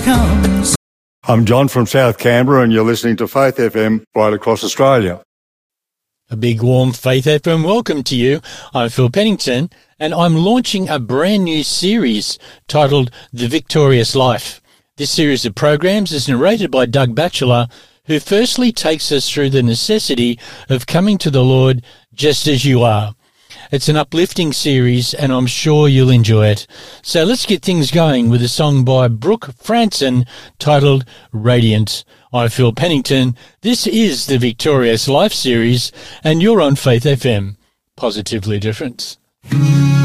comes. I'm John from South Canberra, and you're listening to Faith FM right across Australia. A big warm Faith FM welcome to you. I'm Phil Pennington, and I'm launching a brand new series titled The Victorious Life. This series of programs is narrated by Doug Batchelor, who firstly takes us through the necessity of coming to the Lord just as you are. It's an uplifting series, and I'm sure you'll enjoy it. So let's get things going with a song by Brooke Franson titled Radiant. I'm Phil Pennington. This is the Victorious Life series, and you're on Faith FM. Positively different.